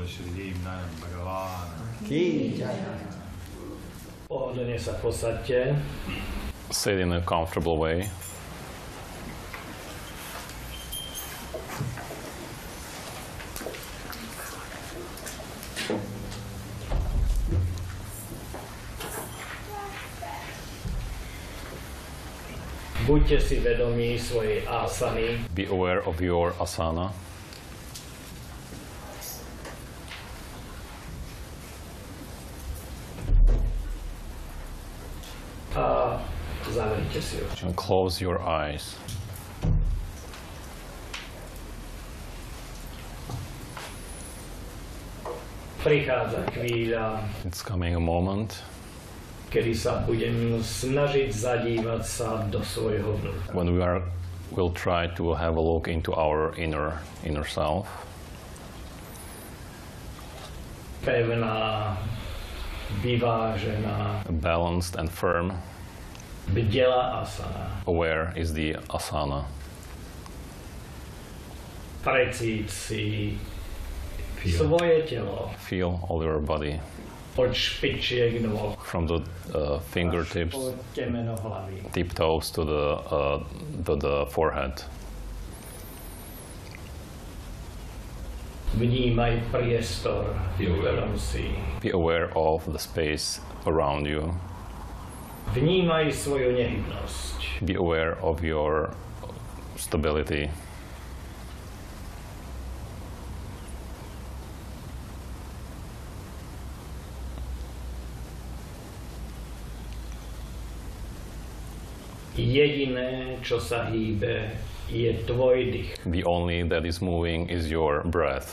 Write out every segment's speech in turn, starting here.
Pohodlne sa posaďte. Sit in a comfortable way. Buďte si vedomí svojej asany. Be aware of your asana. A zavrite si oči. And close your eyes. Prichádza chvíľa, It's coming a moment kedy sa budem snažiť zadívať sa do svojho vnútra. when we'll try to have a look into our inner self. Pevná, vyvážená, Balanced and firm. bdelá asana. Aware is the asana. Precíť si svoje telo Feel all your body od špičiek nôh from the fingertips, po temeno hlavy. tiptoes to the forehead. Vnímaj priestor, uvedom si. Be aware of the space around you. Vnímaj svoju nehybnosť. Be aware of your stability. Jediné, čo sa hýbe, je tvoj dých. The only that is moving is your breath.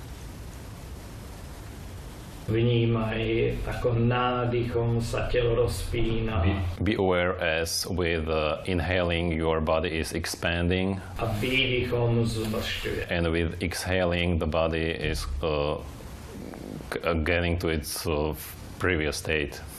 Vnímaj, ako nádychom sa telo rozpína Be aware as with inhaling your body is expanding, a výdychom zmršťuje. and with exhaling the body is getting to its previous state.